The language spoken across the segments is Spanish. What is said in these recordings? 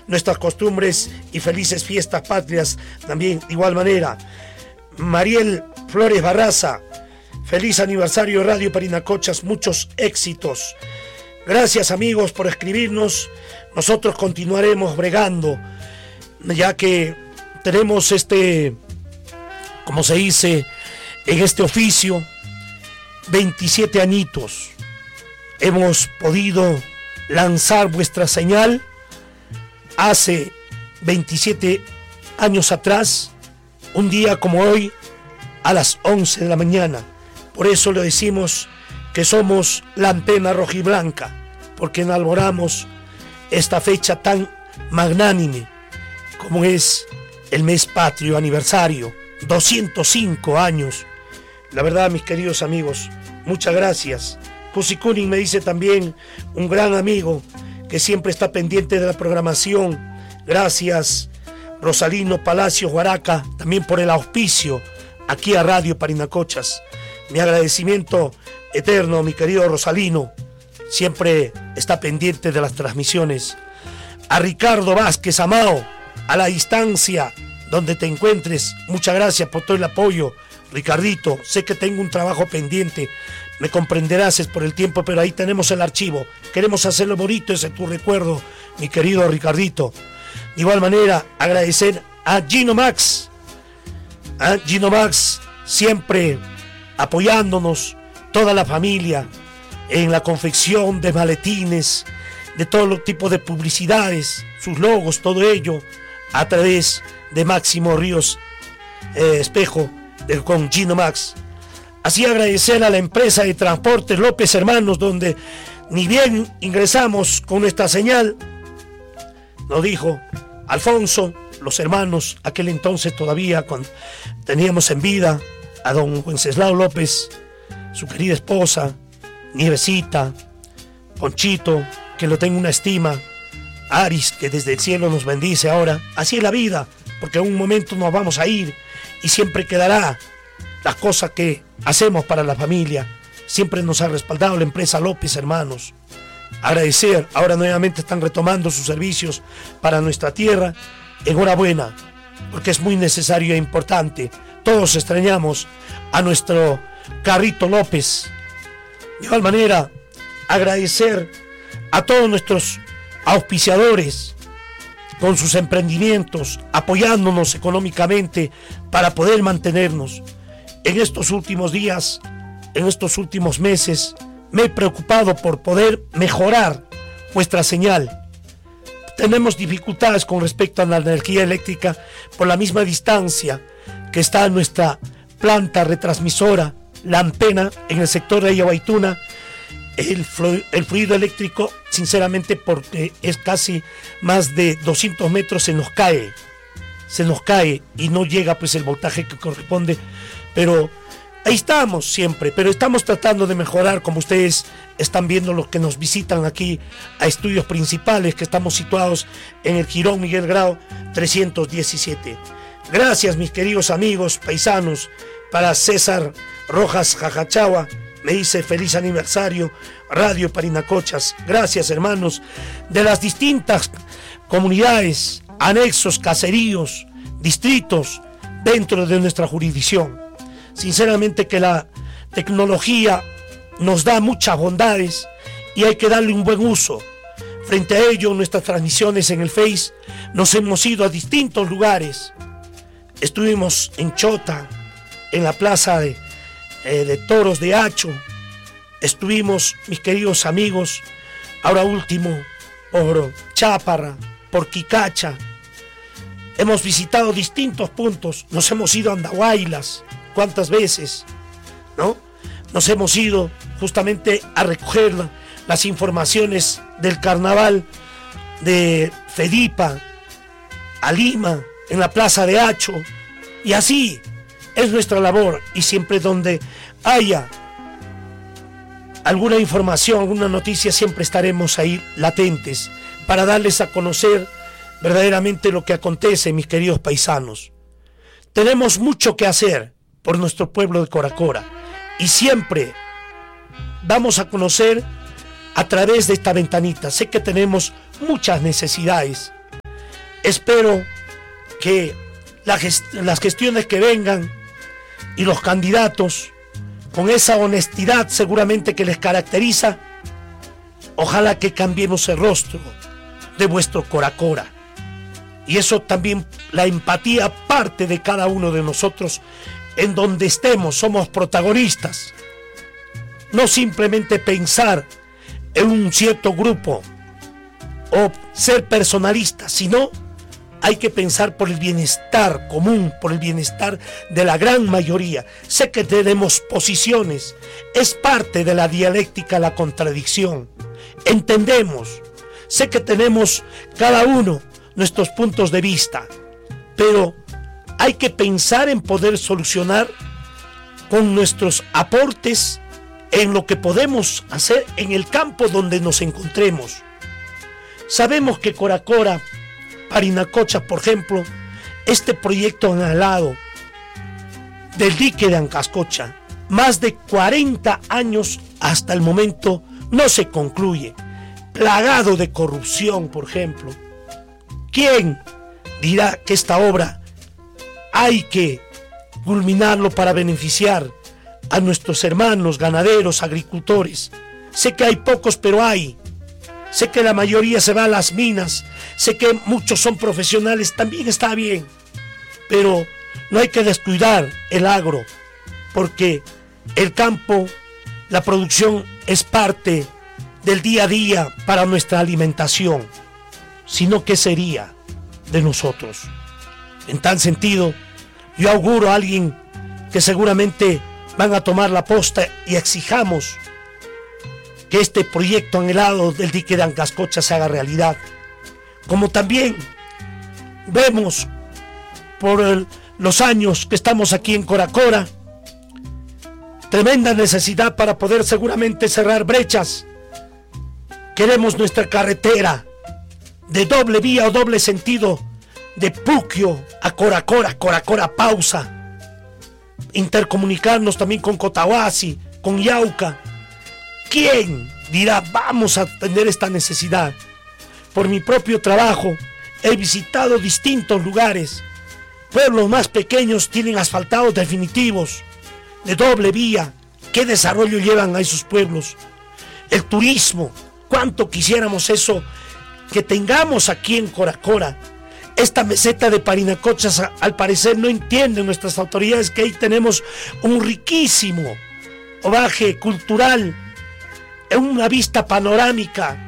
nuestras costumbres y felices fiestas patrias también de igual manera. Mariel Flores Barraza, feliz aniversario Radio Parinacochas, muchos éxitos. Gracias amigos por escribirnos. Nosotros continuaremos bregando, ya que tenemos como se dice en este oficio, 27 añitos. Hemos podido lanzar vuestra señal hace 27 años atrás, un día como hoy, a las 11 de la mañana. Por eso le decimos que somos la antena rojiblanca, porque enalboramos esta fecha tan magnánime como es el mes patrio aniversario, 205 años. La verdad, mis queridos amigos, muchas gracias. Pussy Kuning me dice también, un gran amigo que siempre está pendiente de la programación. Gracias, Rosalino Palacio Huaraca, también por el auspicio aquí a Radio Parinacochas. Mi agradecimiento eterno, mi querido Rosalino, siempre está pendiente de las transmisiones. A Ricardo Vázquez Amao, a la distancia donde te encuentres, muchas gracias por todo el apoyo. Ricardito, sé que tengo un trabajo pendiente, me comprenderás, es por el tiempo, pero ahí tenemos el archivo. Queremos hacerlo bonito, ese es tu recuerdo, mi querido Ricardito. De igual manera, agradecer a Gino Max, siempre apoyándonos, toda la familia, en la confección de maletines, de todo los tipos de publicidades, sus logos, todo ello, a través de Máximo Ríos Espejo, con Gino Max. Así agradecer a la empresa de transportes López Hermanos, donde ni bien ingresamos con nuestra señal, nos dijo Alfonso, los hermanos, aquel entonces todavía cuando teníamos en vida a don Wenceslao López, su querida esposa, Nievecita, Ponchito, que lo tengo una estima, Aris, que desde el cielo nos bendice ahora. Así es la vida, porque en un momento nos vamos a ir y siempre quedará las cosas que hacemos para la familia. Siempre nos ha respaldado la empresa López Hermanos. Agradecer, ahora nuevamente están retomando sus servicios para nuestra tierra. Enhorabuena, porque es muy necesario e importante. Todos extrañamos a nuestro Carrito López. De igual manera, agradecer a todos nuestros auspiciadores con sus emprendimientos, apoyándonos económicamente para poder mantenernos. En estos últimos días, en estos últimos meses, me he preocupado por poder mejorar vuestra señal. Tenemos dificultades con respecto a la energía eléctrica por la misma distancia que está nuestra planta retransmisora, la antena en el sector de Yabaituna. El fluido eléctrico, sinceramente, porque es casi más de 200 metros, se nos cae y no llega pues el voltaje que corresponde, pero ahí estamos siempre, pero estamos tratando de mejorar, como ustedes están viendo los que nos visitan aquí a estudios principales, que estamos situados en el Jirón Miguel Grau 317. Gracias, mis queridos amigos paisanos. Para César Rojas Jajachagua, me dice feliz aniversario Radio Parinacochas. Gracias, hermanos de las distintas comunidades, anexos, caseríos, distritos dentro de nuestra jurisdicción. Sinceramente que la tecnología nos da muchas bondades y hay que darle un buen uso. Frente a ello, nuestras transmisiones en el Face, nos hemos ido a distintos lugares. Estuvimos en Chota, en la plaza de toros de Hacho. Estuvimos, mis queridos amigos, ahora último, por Cháparra, por Quicacha. Hemos visitado distintos puntos, nos hemos ido a Andahuaylas, ¿cuántas veces? ¿No? Nos hemos ido justamente a recoger las informaciones del carnaval de Fedipa, a Lima, en la plaza de Hacho, y así es nuestra labor, y siempre donde haya alguna información, alguna noticia, siempre estaremos ahí latentes para darles a conocer verdaderamente lo que acontece, mis queridos paisanos. Tenemos mucho que hacer por nuestro pueblo de Coracora y siempre damos a conocer a través de esta ventanita. Sé que tenemos muchas necesidades, espero que las gestiones que vengan y los candidatos, con esa honestidad seguramente que les caracteriza, ojalá que cambiemos el rostro de vuestro Cora. Y eso también, la empatía parte de cada uno de nosotros. En donde estemos somos protagonistas. No simplemente pensar en un cierto grupo o ser personalistas, sino hay que pensar por el bienestar común, por el bienestar de la gran mayoría. Sé que tenemos posiciones, es parte de la dialéctica la contradicción. Entendemos, sé que tenemos cada uno nuestros puntos de vista, pero hay que pensar en poder solucionar con nuestros aportes en lo que podemos hacer en el campo donde nos encontremos. Sabemos que Cora, Parinacocha, por ejemplo, este proyecto anhelado del dique de Ancascocha, más de 40 años hasta el momento no se concluye, plagado de corrupción, por ejemplo. ¿Quién dirá que esta obra hay que culminarlo para beneficiar a nuestros hermanos ganaderos, agricultores? Sé que hay pocos, pero hay. Sé que la mayoría se va a las minas. Sé que muchos son profesionales, también está bien. Pero no hay que descuidar el agro, porque el campo, la producción es parte del día a día para nuestra alimentación. Sino, ¿qué sería de nosotros? En tal sentido, yo auguro a alguien que seguramente van a tomar la posta y exijamos que este proyecto anhelado del dique de Ancascocha se haga realidad. Como también vemos por los años que estamos aquí en Cora, tremenda necesidad para poder seguramente cerrar brechas. Queremos nuestra carretera de doble vía o doble sentido, de Puquio a Cora, Pausa, intercomunicarnos también con Cotahuasi, con Yauca. ¿Quién dirá vamos a atender esta necesidad? Por mi propio trabajo he visitado distintos lugares. Pueblos más pequeños tienen asfaltados definitivos de doble vía. ¿Qué desarrollo llevan a esos pueblos? El turismo, cuánto quisiéramos eso que tengamos aquí en Cora. Esta meseta de Parinacochas, al parecer no entienden nuestras autoridades que ahí tenemos un riquísimo ovaje cultural, una vista panorámica.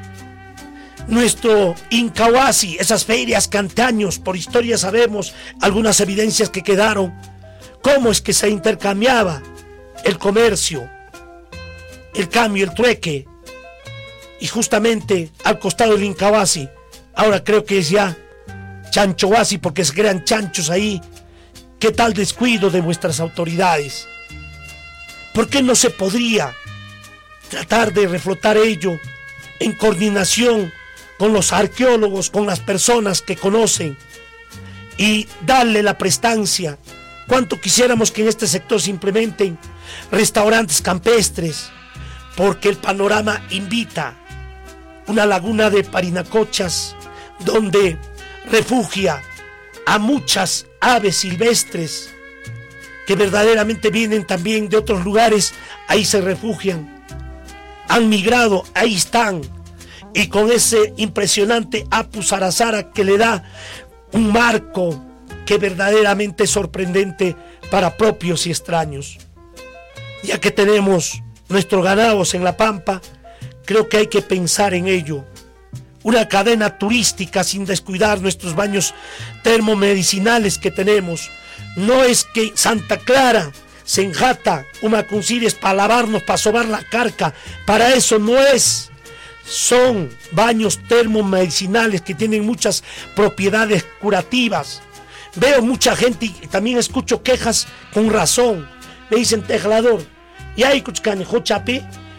Nuestro Incahuasi, esas ferias que antaños por historia sabemos, algunas evidencias que quedaron, cómo es que se intercambiaba el comercio, el cambio, el trueque. Y justamente al costado del Incahuasi, ahora creo que es ya Chanchohuasi, porque se crean chanchos ahí. ¿Qué tal descuido de vuestras autoridades? ¿Por qué no se podría tratar de reflotar ello en coordinación con los arqueólogos, con las personas que conocen, y darle la prestancia? ¿Cuánto quisiéramos que en este sector se implementen restaurantes campestres? Porque el panorama invita. Una laguna de Parinacochas donde refugia a muchas aves silvestres que verdaderamente vienen también de otros lugares, ahí se refugian, han migrado, ahí están, y con ese impresionante Apus Arasara que le da un marco que verdaderamente es sorprendente para propios y extraños. Ya que tenemos nuestros ganados en la pampa, creo que hay que pensar en ello. Una cadena turística sin descuidar nuestros baños termomedicinales que tenemos. No es que Santa Clara, Senjata, Humacuncires para lavarnos, para sobar la carca. Para eso no es. Son baños termomedicinales que tienen muchas propiedades curativas. Veo mucha gente y también escucho quejas con razón. Me dicen, tejlador, y hay cuchcani, jochapi.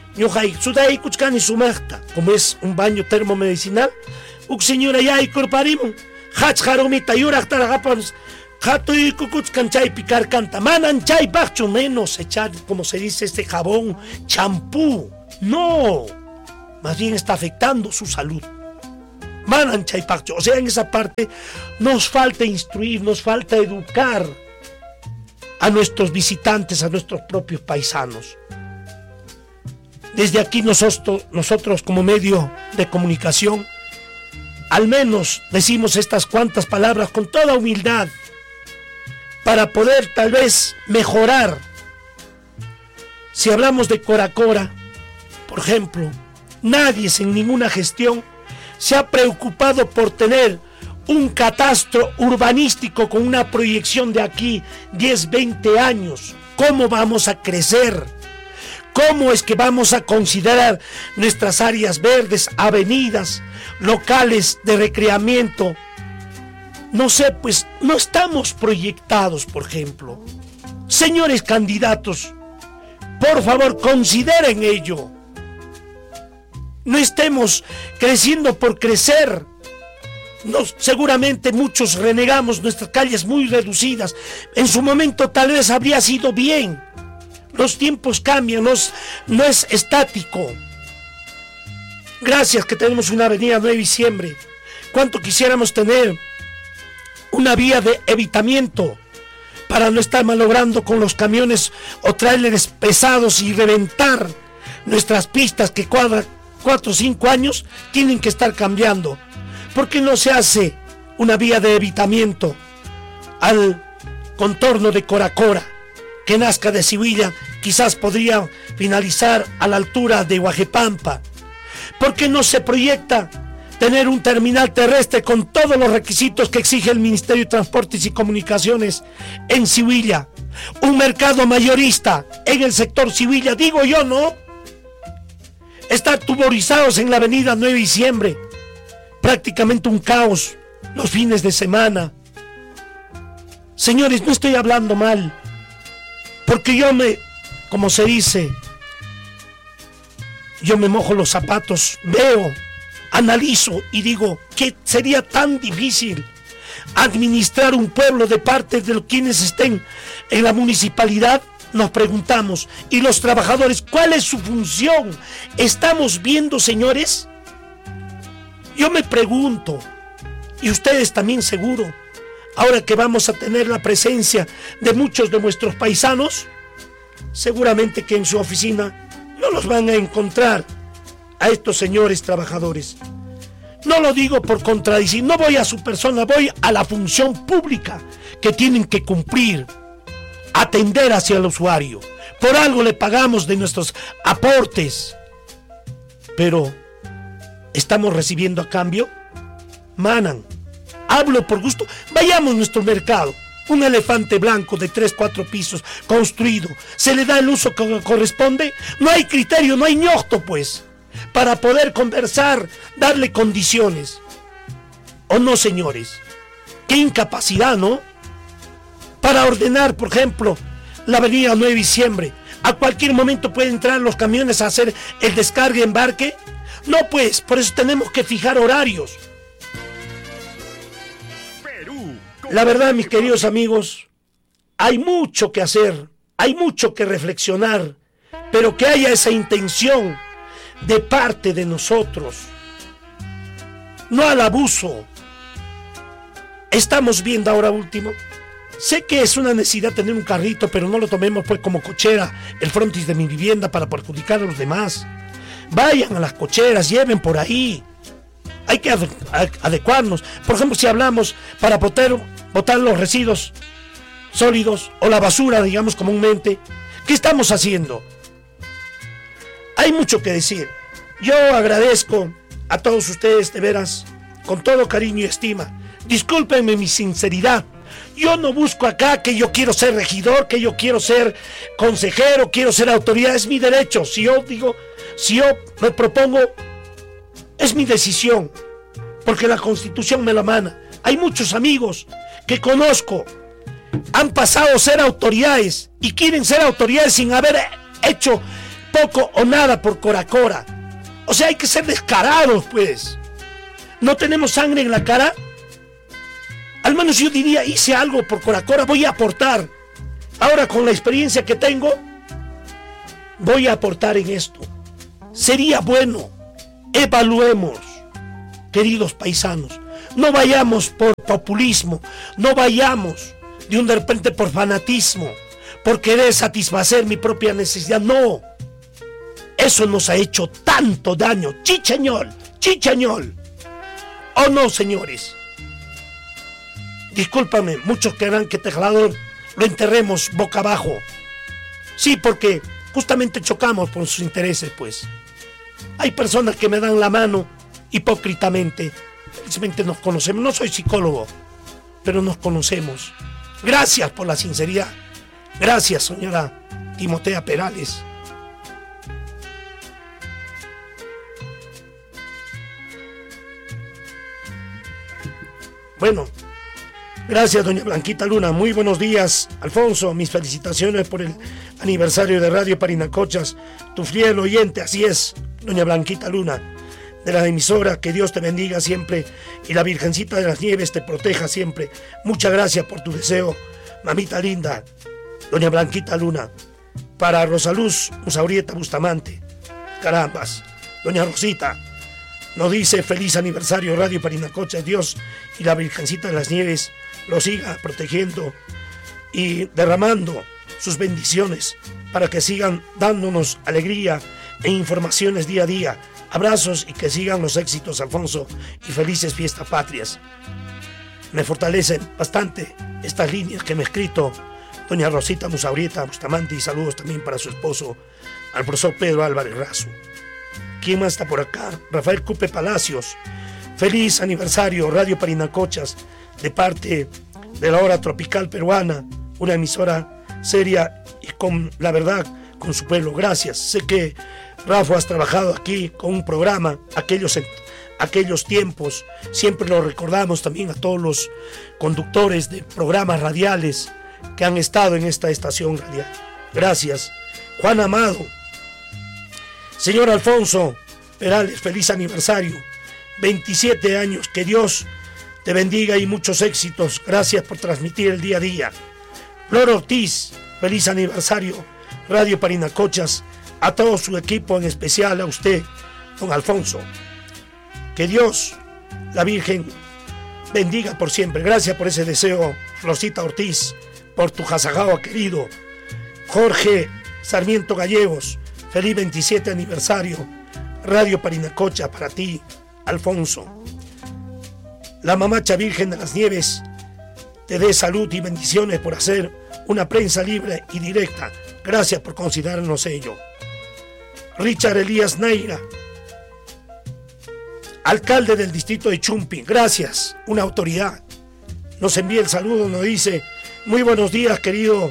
Como es un baño termomedicinal, señora ya hay corparimon, hachjaromita yurak taragapanos, hatoy kukuchkan chay picar canta, manan chay pacho menos echar, como se dice, este jabón, champú. No, más bien está afectando su salud. Manan Chaypacho. O sea, en esa parte nos falta instruir, nos falta educar a nuestros visitantes, a nuestros propios paisanos. Desde aquí nosotros como medio de comunicación, al menos decimos estas cuantas palabras con toda humildad para poder tal vez mejorar. Si hablamos de Coracora, por ejemplo, nadie en ninguna gestión se ha preocupado por tener un catastro urbanístico con una proyección de aquí 10, 20 años. ¿Cómo vamos a crecer? ¿Cómo es que vamos a considerar nuestras áreas verdes, avenidas, locales de recreamiento? No sé, pues no estamos proyectados, por ejemplo. Señores candidatos, por favor, consideren ello. No estemos creciendo por crecer. Seguramente muchos renegamos nuestras calles muy reducidas. En su momento tal vez habría sido bien. Los tiempos cambian, no es estático. Gracias que tenemos una avenida 9 de diciembre. ¿Cuánto quisiéramos tener una vía de evitamiento para no estar malogrando con los camiones o tráileres pesados y reventar nuestras pistas que 4 o 5 años tienen que estar cambiando? ¿Por qué no se hace una vía de evitamiento al contorno de Coracora, que nazca de Sihuilla? Quizás podría finalizar a la altura de Huajepampa. ¿Por qué no se proyecta tener un terminal terrestre con todos los requisitos que exige el Ministerio de Transportes y Comunicaciones en Sihuilla? Un mercado mayorista en el sector Sihuilla, digo yo, ¿no? Estar tuburizados en la avenida 9 de diciembre. Prácticamente un caos los fines de semana. Señores, no estoy hablando mal, porque como se dice, yo me mojo los zapatos, veo, analizo y digo, ¿qué sería tan difícil administrar un pueblo de parte de quienes estén en la municipalidad? Nos preguntamos. Y los trabajadores, ¿cuál es su función? ¿Estamos viendo, señores? Yo me pregunto, y ustedes también seguro, ahora que vamos a tener la presencia de muchos de nuestros paisanos, seguramente que en su oficina no los van a encontrar a estos señores trabajadores. No lo digo por contradecir, no voy a su persona, voy a la función pública que tienen que cumplir, atender hacia el usuario. Por algo le pagamos de nuestros aportes, pero ¿estamos recibiendo a cambio? Manan, hablo por gusto. Vayamos a nuestro mercado. Un elefante blanco de 3, 4 pisos construido. ¿Se le da el uso que corresponde? No hay criterio, no hay ñosto, pues, para poder conversar, darle condiciones. ¿O no, señores? Qué incapacidad, ¿no? Para ordenar, por ejemplo, la avenida 9 de diciembre. A cualquier momento pueden entrar los camiones a hacer el descargue, embarque. No, pues, por eso tenemos que fijar horarios. La verdad, mis queridos amigos, hay mucho que hacer, hay mucho que reflexionar, pero que haya esa intención de parte de nosotros, no al abuso. Estamos viendo ahora último, sé que es una necesidad tener un carrito, pero no lo tomemos pues como cochera, el frontis de mi vivienda para perjudicar a los demás. Vayan a las cocheras, lleven por ahí. Hay que adecuarnos. Por ejemplo, si hablamos para botar los residuos sólidos o la basura, digamos comúnmente, ¿qué estamos haciendo? Hay mucho que decir. Yo agradezco a todos ustedes, de veras, con todo cariño y estima. Discúlpenme mi sinceridad. Yo no busco acá que yo quiero ser regidor, que yo quiero ser consejero, quiero ser autoridad. Es mi derecho. Si yo me propongo, es mi decisión, porque la Constitución me la mana. Hay muchos amigos que conozco, han pasado a ser autoridades y quieren ser autoridades sin haber hecho poco o nada por Coracora. O sea, hay que ser descarados, pues. ¿No tenemos sangre en la cara? Al menos yo diría, hice algo por Coracora, voy a aportar. Ahora, con la experiencia que tengo, voy a aportar en esto. Sería bueno, evaluemos queridos paisanos, no vayamos por populismo, no vayamos de repente por fanatismo, por querer satisfacer mi propia necesidad. No, eso nos ha hecho tanto daño. Chichañol, chichañol. ¿O no, señores? Discúlpame, muchos querrán que Tejador lo enterremos boca abajo. Sí, porque justamente chocamos por sus intereses, pues. Hay personas que me dan la mano hipócritamente. Felizmente nos conocemos. No soy psicólogo, pero nos conocemos. Gracias por la sinceridad. Gracias, señora Timotea Perales. Bueno, gracias, doña Blanquita Luna. Muy buenos días, Alfonso. Mis felicitaciones por el aniversario de Radio Parinacochas. Tu fiel oyente, así es, doña Blanquita Luna, de la emisora. Que Dios te bendiga siempre y la Virgencita de las Nieves te proteja siempre. Muchas gracias por tu deseo, mamita linda, doña Blanquita Luna. Para Rosaluz Musaurieta Bustamante, carambas, doña Rosita nos dice: feliz aniversario Radio Parinacochas. Dios y la Virgencita de las Nieves lo siga protegiendo y derramando sus bendiciones para que sigan dándonos alegría e informaciones día a día. Abrazos y que sigan los éxitos, Alfonso, y felices fiestas patrias. Me fortalecen bastante estas líneas que me ha escrito doña Rosita Musaurieta Bustamante, y saludos también para su esposo, al profesor Pedro Álvarez Razo. ¿Quién más está por acá? Rafael Cupe Palacios. Feliz aniversario Radio Parinacochas, de parte de la Hora Tropical Peruana, una emisora seria y con la verdad con su pueblo. Gracias. Sé que, Rafa, has trabajado aquí con un programa, aquellos tiempos. Siempre lo recordamos también a todos los conductores de programas radiales que han estado en esta estación radial. Gracias. Juan Amado. Señor Alfonso Perales, feliz aniversario. 27 años, que Dios te bendiga y muchos éxitos. Gracias por transmitir el día a día. Flor Ortiz, feliz aniversario Radio Parinacochas. A todo su equipo, en especial a usted, don Alfonso. Que Dios, la Virgen, bendiga por siempre. Gracias por ese deseo, Florcita Ortiz, por tu jazagao querido. Jorge Sarmiento Gallegos, feliz 27 aniversario Radio Parinacocha para ti, Alfonso. La Mamacha Virgen de las Nieves te dé salud y bendiciones por hacer una prensa libre y directa. Gracias por considerarnos ello. Richard Elías Neira, alcalde del distrito de Chumpi, gracias, una autoridad. Nos envía el saludo, nos dice: muy buenos días, querido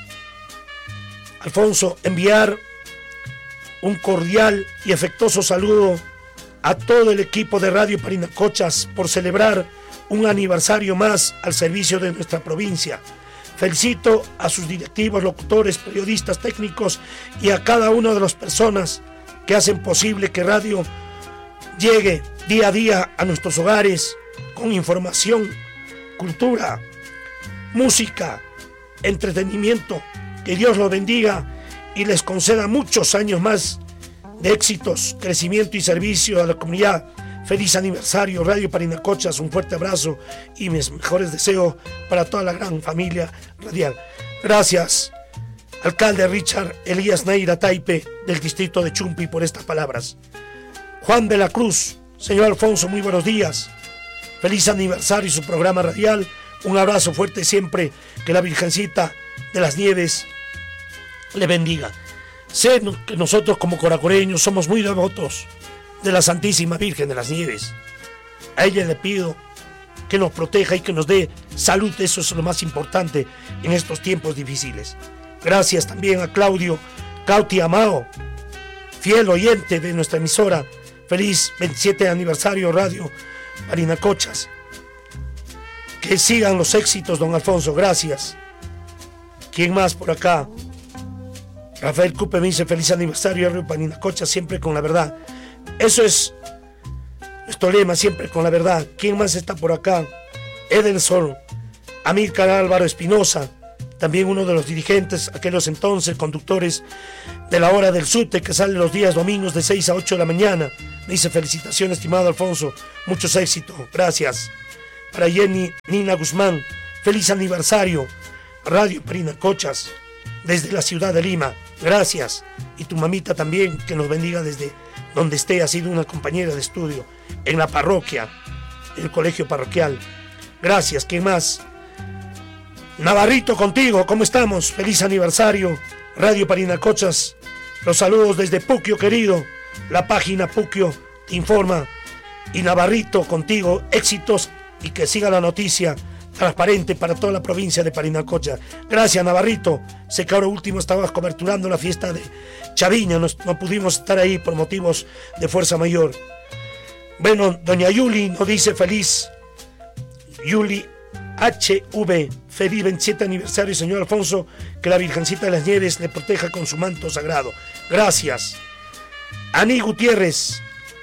Alfonso. Enviar un cordial y afectuoso saludo a todo el equipo de Radio Parinacochas por celebrar un aniversario más al servicio de nuestra provincia. Felicito a sus directivos, locutores, periodistas, técnicos y a cada una de las personas que hacen posible que radio llegue día a día a nuestros hogares con información, cultura, música, entretenimiento. Que Dios los bendiga y les conceda muchos años más de éxitos, crecimiento y servicio a la comunidad. Feliz aniversario Radio Parinacochas, un fuerte abrazo y mis mejores deseos para toda la gran familia radial. Gracias, alcalde Richard Elías Neira Taipe del distrito de Chumpi, por estas palabras. Juan de la Cruz, señor Alfonso, muy buenos días. Feliz aniversario y su programa radial. Un abrazo fuerte siempre, que la Virgencita de las Nieves le bendiga. Sé que nosotros como coracoreños somos muy devotos de la Santísima Virgen de las Nieves. A ella le pido que nos proteja y que nos dé salud. Eso es lo más importante en estos tiempos difíciles. Gracias también a Claudio Cauti Amao, fiel oyente de nuestra emisora. Feliz 27 aniversario Radio Parinacochas. Que sigan los éxitos, don Alfonso. Gracias. ¿Quién más por acá? Rafael Cupe me dice: feliz aniversario Radio Parinacochas, siempre con la verdad. Eso es nuestro lema, siempre con la verdad. ¿Quién más está por acá? Edelson Amílcar Álvaro Espinosa, también uno de los dirigentes, aquellos entonces conductores de la Hora del Sute, que sale los días domingos de 6 a 8 de la mañana. Me dice: felicitaciones, estimado Alfonso, muchos éxitos, gracias. Para Jenny Nina Guzmán: feliz aniversario, Radio Parinacochas, desde la ciudad de Lima, gracias. Y tu mamita también, que nos bendiga desde donde esté, ha sido una compañera de estudio en la parroquia, en el colegio parroquial. Gracias. ¿Quién más? Navarrito, contigo, ¿cómo estamos? Feliz aniversario, Radio Parinacochas. Los saludos desde Puquio, querido. La página Puquio te informa. Y Navarrito, contigo, éxitos y que siga la noticia transparente para toda la provincia de Parinacocha. Gracias, Navarrito. Sé que ahora último estabas coberturando la fiesta de Chaviña, no pudimos estar ahí por motivos de fuerza mayor. Bueno, doña Yuli nos dice: feliz Yuli HV, feliz 27 aniversario, señor Alfonso, que la Virgencita de las Nieves le proteja con su manto sagrado. Gracias. Ani Gutiérrez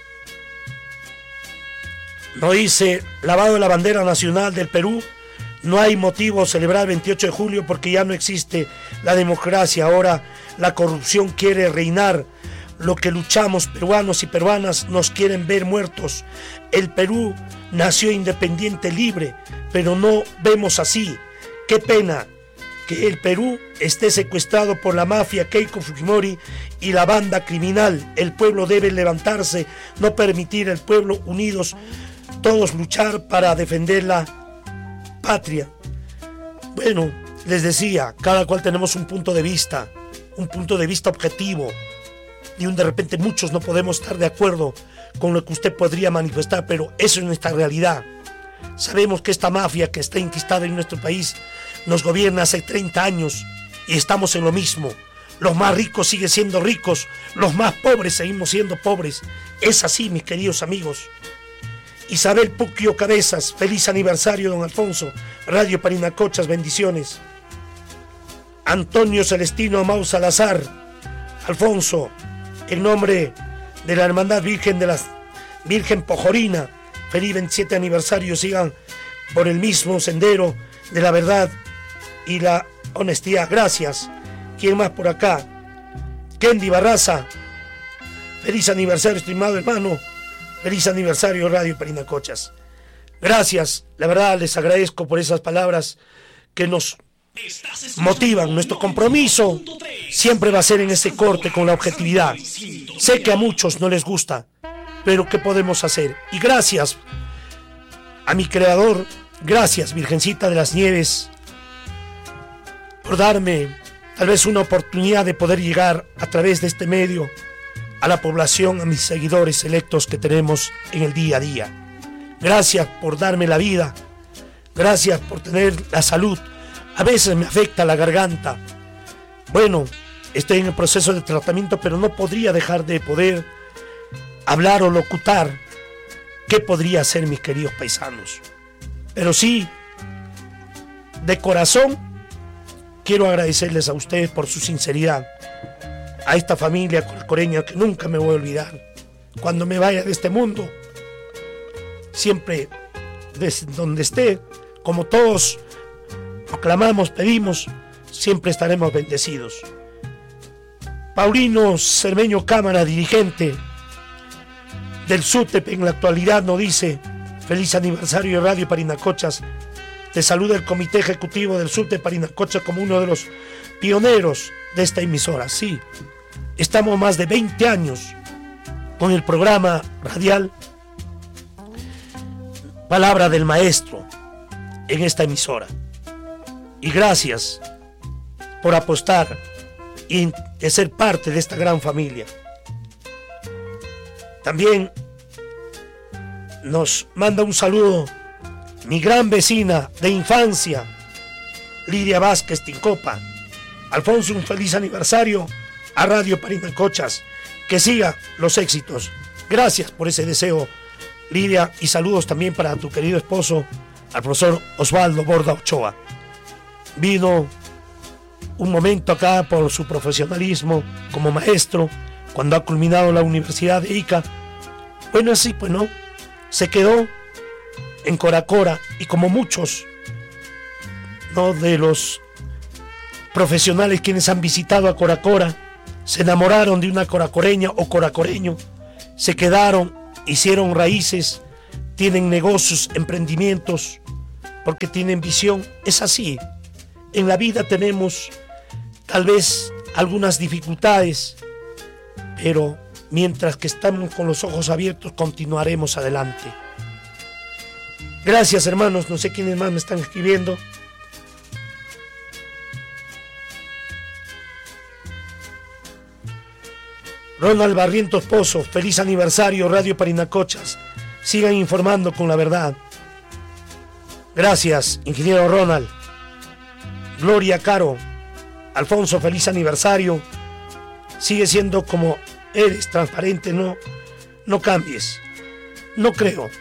nos dice: lavado de la bandera nacional del Perú, no hay motivo de celebrar el 28 de julio porque ya no existe la democracia, ahora la corrupción quiere reinar. Lo que luchamos peruanos y peruanas nos quieren ver muertos. El Perú nació independiente, libre, pero no vemos así. Qué pena que el Perú esté secuestrado por la mafia Keiko Fujimori y la banda criminal. El pueblo debe levantarse, no permitir al pueblo unidos, todos luchar para defender la patria. Bueno, les decía, cada cual tenemos un punto de vista objetivo, y de repente muchos no podemos estar de acuerdo con lo que usted podría manifestar, pero eso es nuestra realidad. Sabemos que esta mafia que está enquistada en nuestro país nos gobierna hace 30 años y estamos en lo mismo. Los más ricos siguen siendo ricos, los más pobres seguimos siendo pobres. Es así, mis queridos amigos. Isabel Puquio Cabezas: feliz aniversario, don Alfonso. Radio Parinacochas, bendiciones. Antonio Celestino Mau Salazar: Alfonso, en nombre de la Hermandad Virgen Pojorina, feliz 27 aniversario, sigan por el mismo sendero de la verdad y la honestidad. Gracias. ¿Quién más por acá? Kendi Barraza: feliz aniversario, estimado hermano. Feliz aniversario, Radio Parinacochas. Gracias, la verdad les agradezco por esas palabras que nos motivan. Nuestro compromiso siempre va a ser en este corte con la objetividad. Sé que a muchos no les gusta, pero ¿qué podemos hacer? Y gracias a mi creador, gracias Virgencita de las Nieves, por darme tal vez una oportunidad de poder llegar a través de este medio a la población, a mis seguidores selectos que tenemos en el día a día. Gracias por darme la vida, gracias por tener la salud. A veces me afecta la garganta. Bueno, estoy en el proceso de tratamiento, pero no podría dejar de poder hablar o locutar. ¿Qué podría hacer, mis queridos paisanos? Pero sí, de corazón, quiero agradecerles a ustedes por su sinceridad, a esta familia colcoreña que nunca me voy a olvidar. Cuando me vaya de este mundo, siempre desde donde esté, como todos proclamamos, pedimos, siempre estaremos bendecidos. Paulino Cermeño Cámara, dirigente del SUTEP en la actualidad, nos dice: feliz aniversario, Radio Parinacochas. Te saluda el Comité Ejecutivo del SUTEP Parinacochas como uno de los pioneros de esta emisora. Sí, estamos más de 20 años con el programa radial Palabra del Maestro en esta emisora. Y gracias por apostar y de ser parte de esta gran familia. También nos manda un saludo mi gran vecina de infancia, Lidia Vázquez Tincopa. Alfonso, un feliz aniversario a Radio Parinacochas. Que siga los éxitos. Gracias por ese deseo, Lidia, y saludos también para tu querido esposo, al profesor Osvaldo Borda Ochoa. Vino un momento acá por su profesionalismo como maestro, cuando ha culminado la Universidad de Ica. Bueno, así pues no, se quedó en Coracora, y como muchos, ¿no?, de los profesionales quienes han visitado a Coracora, se enamoraron de una coracoreña o coracoreño, se quedaron, hicieron raíces, tienen negocios, emprendimientos, porque tienen visión. Es así. En la vida tenemos tal vez algunas dificultades, pero mientras que estamos con los ojos abiertos, continuaremos adelante. Gracias, hermanos. No sé quiénes más me están escribiendo. Ronald Barrientos Pozo, feliz aniversario, Radio Parinacochas. Sigan informando con la verdad. Gracias, ingeniero Ronald. Gloria Caro, Alfonso, feliz aniversario. Sigue siendo como eres, transparente, no cambies. No creo,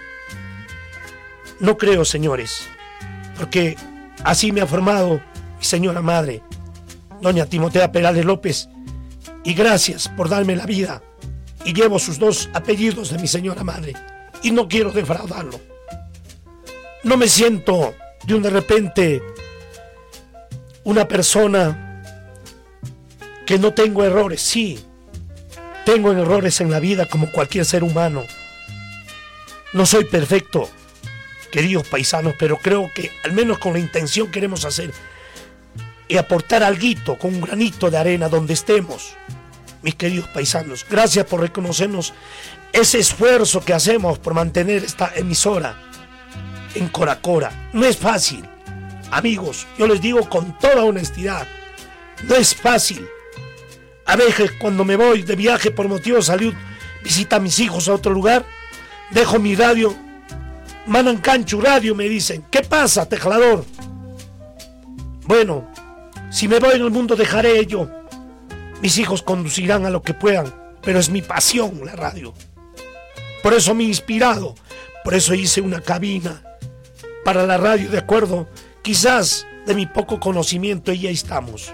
señores, porque así me ha formado mi señora madre, doña Timotea Perales López, y gracias por darme la vida, y llevo sus 2 apellidos de mi señora madre, y no quiero defraudarlo. No me siento de repente una persona que no tengo errores. Sí, tengo errores en la vida como cualquier ser humano. No soy perfecto, queridos paisanos, pero creo que al menos con la intención queremos hacer y aportar alguito, con un granito de arena donde estemos, mis queridos paisanos. Gracias por reconocernos ese esfuerzo que hacemos por mantener esta emisora en Coracora. No es fácil, amigos, yo les digo con toda honestidad, no es fácil. A veces cuando me voy de viaje por motivo de salud, visita a mis hijos a otro lugar, dejo mi radio, Manancanchu Radio, me dicen, ¿qué pasa, teclador? Bueno, si me voy en el mundo dejaré yo, mis hijos conducirán a lo que puedan, pero es mi pasión la radio. Por eso me he inspirado, por eso hice una cabina para la radio, de acuerdo, quizás de mi poco conocimiento, y ahí estamos.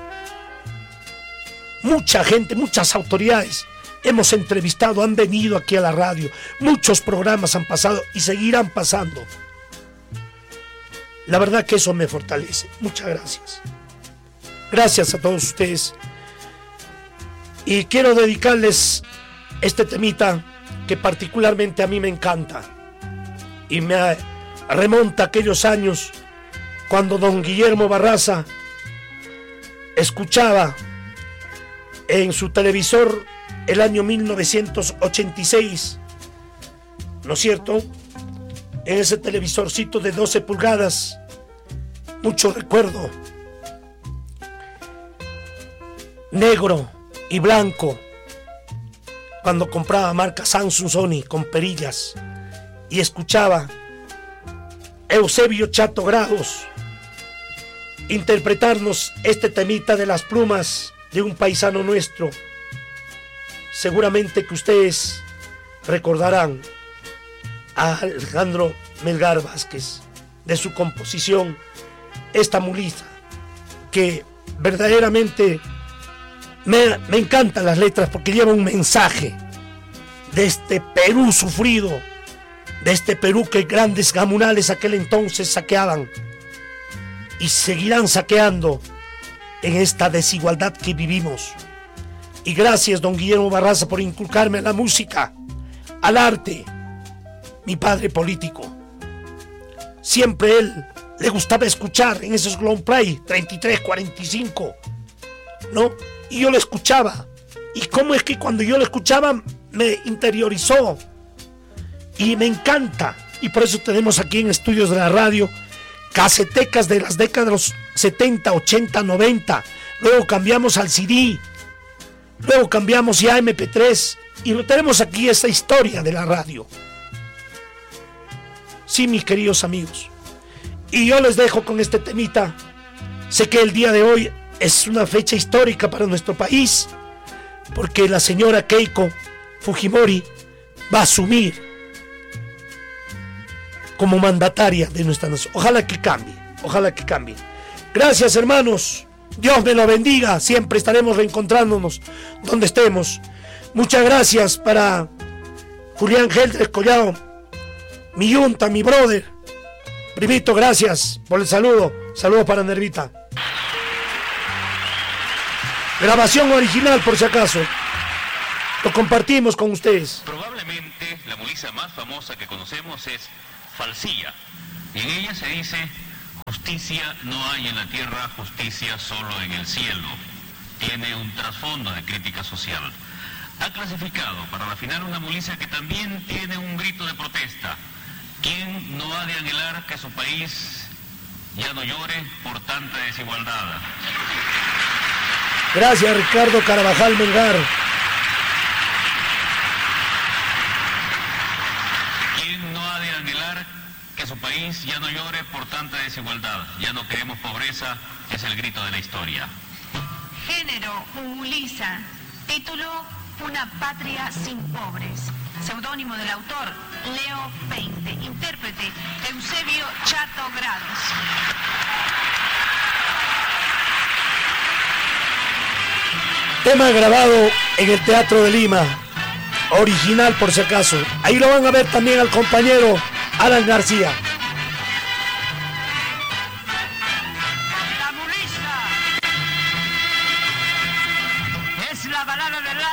Mucha gente, muchas autoridades hemos entrevistado, han venido aquí a la radio, muchos programas han pasado y seguirán pasando. La verdad que eso me fortalece. Muchas gracias. Gracias a todos ustedes. Y quiero dedicarles este temita que particularmente a mí me encanta y me remonta a aquellos años cuando don Guillermo Barraza escuchaba en su televisor el año 1986, ¿no es cierto? En ese televisorcito de 12 pulgadas, mucho recuerdo, negro y blanco, cuando compraba marca Samsung, Sony con perillas, y escuchaba Eusebio Chato Grados interpretarnos este temita de las plumas de un paisano nuestro. Seguramente que ustedes recordarán a Alejandro Melgar Vázquez, de su composición Esta Mulita, que verdaderamente me encantan las letras porque lleva un mensaje de este Perú sufrido, de este Perú que grandes gamunales aquel entonces saqueaban y seguirán saqueando en esta desigualdad que vivimos. Y gracias, don Guillermo Barraza, por inculcarme a la música, al arte, mi padre político. Siempre él le gustaba escuchar en esos long play 33, 45, ¿no? Y yo lo escuchaba. Y cómo es que cuando yo lo escuchaba me interiorizó y me encanta. Y por eso tenemos aquí en Estudios de la Radio casetecas de las décadas de los 70, 80, 90. Luego cambiamos al CD. Luego cambiamos ya a MP3. Y lo tenemos aquí, esta historia de la radio. Sí, mis queridos amigos. Y yo les dejo con este temita. Sé que el día de hoy es una fecha histórica para nuestro país, porque la señora Keiko Fujimori va a asumir como mandataria de nuestra nación. Ojalá que cambie, ojalá que cambie. Gracias, hermanos. Dios me lo bendiga. Siempre estaremos reencontrándonos donde estemos. Muchas gracias para Julián Geldres Collado, mi yunta, mi brother. Primito, gracias por el saludo. Saludos para Nervita. Grabación original, por si acaso. Lo compartimos con ustedes. Probablemente misa más famosa que conocemos es Falsilla. Y en ella se dice: justicia no hay en la tierra, justicia solo en el cielo. Tiene un trasfondo de crítica social. Ha clasificado para la final una Mulisa que también tiene un grito de protesta. ¿Quién no ha de anhelar que su país ya no llore por tanta desigualdad? Gracias, Ricardo Carvajal Melgar. ¿Quién no ha de anhelar que su país ya no llore por tanta desigualdad? Ya no queremos pobreza, es el grito de la historia. Género, Mulisa. Título, Una patria sin pobres. Seudónimo del autor, Leo Peinte. Intérprete, Eusebio Chato Grados. Tema grabado en el Teatro de Lima. Original, por si acaso. Ahí lo van a ver también al compañero Alan García. La Mulisa es la balada del